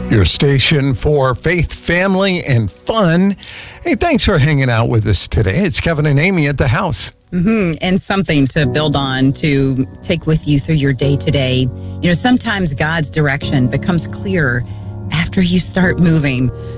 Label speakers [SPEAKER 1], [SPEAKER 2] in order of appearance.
[SPEAKER 1] Your station for faith, family, and fun. Hey, thanks for hanging out with us today. It's Kevin and Amy at the house.
[SPEAKER 2] And something to build on to take with you through your day today. You know, sometimes God's direction becomes clearer after you start moving.